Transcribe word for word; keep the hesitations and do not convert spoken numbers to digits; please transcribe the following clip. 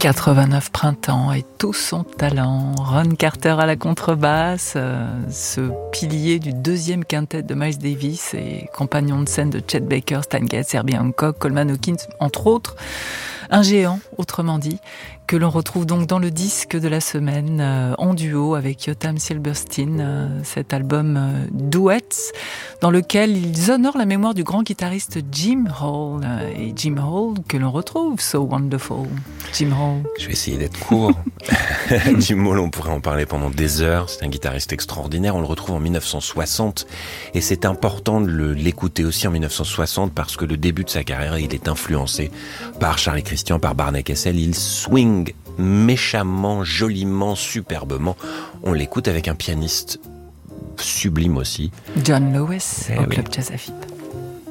quatre-vingt-neuf printemps et tout son talent. Ron Carter à la contrebasse, euh, ce pilier du deuxième quintet de Miles Davis et compagnon de scène de Chet Baker, Stan Getz, Herbie Hancock, Coleman Hawkins, entre autres. Un géant, autrement dit, que l'on retrouve donc dans le disque de la semaine, euh, en duo avec Yotam Silverstein, euh, cet album euh, Duets, dans lequel ils honorent la mémoire du grand guitariste Jim Hall. Euh, et Jim Hall, que l'on retrouve, So Wonderful. Jim Hall. Je vais essayer d'être court. Jim Hall, on pourrait en parler pendant des heures. C'est un guitariste extraordinaire. On le retrouve en dix-neuf cent soixante. Et c'est important de le, l'écouter aussi en dix-neuf cent soixante parce que le début de sa carrière, il est influencé par Charlie Christian, par Barney Kessel. Il swing méchamment, joliment, superbement. On l'écoute avec un pianiste sublime aussi. John Lewis, eh au oui. Club Jazz à Vip.